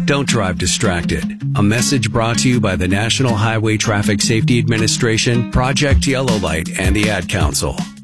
Don't drive distracted. A message brought to you by the National Highway Traffic Safety Administration, Project Yellow Light, and the Ad Council.